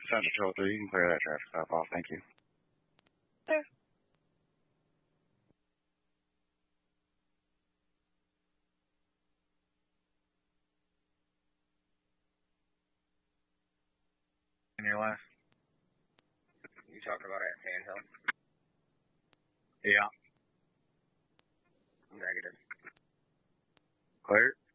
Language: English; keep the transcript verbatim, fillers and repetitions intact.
Central two oh three, you can clear that traffic stop off. Thank you. Sure. In your last? You talking about at Sandhill? Yeah. Negative. Clear?